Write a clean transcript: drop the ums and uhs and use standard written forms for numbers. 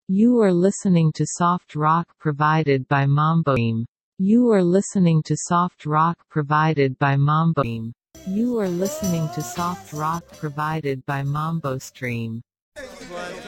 You are listening to soft rock provided by Mambo Stream. You are listening to soft rock provided by Mambo Stream. You are listening to soft rock provided by Mambo Stream.